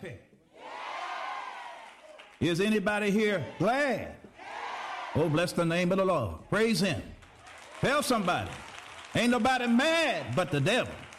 happy? Is anybody here glad? Oh, bless the name of the Lord. Praise him. Tell somebody, ain't nobody mad but the devil.